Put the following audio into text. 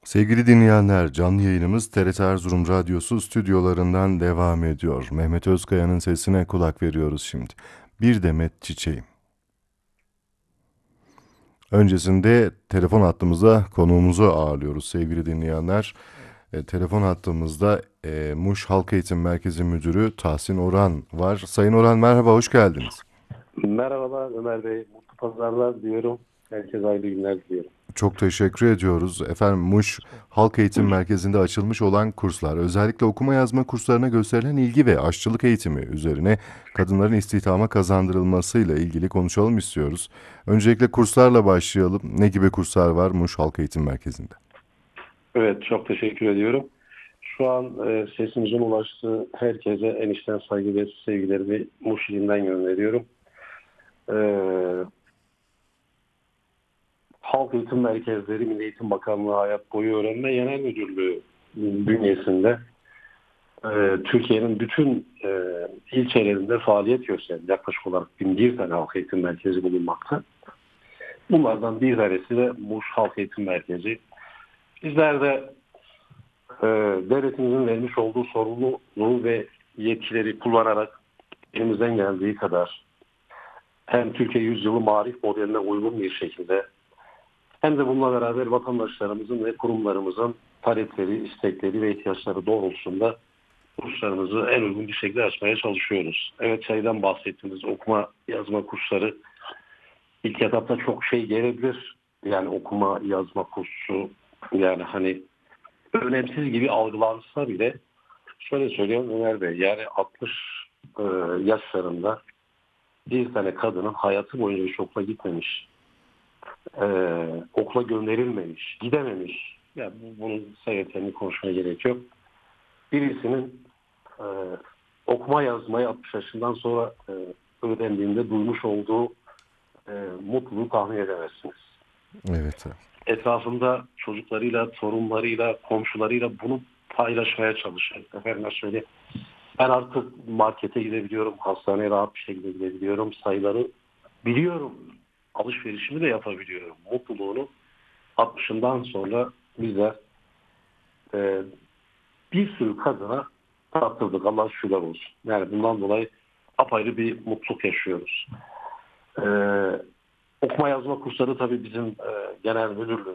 Sevgili dinleyenler, canlı yayınımız TRT Erzurum Radyosu stüdyolarından devam ediyor. Mehmet Özkaya'nın sesine kulak veriyoruz şimdi. Bir demet çiçeğim. Öncesinde telefon hattımızda konuğumuzu ağırlıyoruz sevgili dinleyenler. Telefon hattımızda Muş Halk Eğitim Merkezi Müdürü Tahsin Orhan var. Sayın Orhan merhaba, hoş geldiniz. Merhabalar Ömer Bey. Mutlu pazarlar diyorum. Herkese hayırlı günler diliyorum. Çok teşekkür ediyoruz. Efendim Muş Halk Eğitim Merkezi'nde açılmış olan kurslar, özellikle okuma yazma kurslarına gösterilen ilgi ve aşçılık eğitimi üzerine kadınların istihdama kazandırılmasıyla ilgili konuşalım istiyoruz. Öncelikle kurslarla başlayalım. Ne gibi kurslar var Muş Halk Eğitim Merkezi'nde? Evet, çok teşekkür ediyorum. Şu an sesimizin ulaştığı herkese en içten saygı ve sevgilerimi Muş ilimden gönderiyorum. E, Halk Eğitim Merkezleri Milli Eğitim Bakanlığı Hayat Boyu Öğrenme Genel Müdürlüğü bünyesinde Türkiye'nin bütün ilçelerinde faaliyet gösteren yaklaşık olarak 1001 tane halk eğitim merkezi bulunmakta. Bunlardan bir tanesi de Muş Halk Eğitim Merkezi. Bizler de e, devletimizin vermiş olduğu sorumluluğu ve yetkileri kullanarak elimizden geldiği kadar hem Türkiye Yüzyılı Marif modeline uygun bir şekilde hem de bununla beraber vatandaşlarımızın ve kurumlarımızın talepleri, istekleri ve ihtiyaçları doğrultusunda kurslarımızı en uygun bir şekilde açmaya çalışıyoruz. Evet, şeyden bahsettiniz, okuma yazma kursları ilk etapta çok şey gelebilir. Yani okuma yazma kursu, yani hani önemsiz gibi algılansa bile şöyle söylüyorum Ömer Bey, yani 60 e, yaşlarında bir tane kadının hayatı boyunca hiç okula gitmemiş, e, okula gönderilmemiş, gidememiş. Yani bunun sebeplerini konuşmaya gerek yok. Birisinin e, okuma yazmayı 60 yaşından sonra öğrendiğinde duymuş olduğu mutluluğu tahmin edemezsiniz. Evet. Etrafında çocuklarıyla, torunlarıyla, komşularıyla bunu paylaşmaya çalışıyor. Efendim söyleyeyim. Ben artık markete gidebiliyorum, hastaneye rahat bir şekilde gidebiliyorum, sayıları biliyorum, alışverişimi de yapabiliyorum. Mutluluğunu 60'ından sonra bizler e, bir sürü kadına tattırdık. Allah şükürler olsun. Yani bundan dolayı apayrı bir mutluluk yaşıyoruz. E, Okuma yazma kursları tabii bizim genel müdürlüğümüz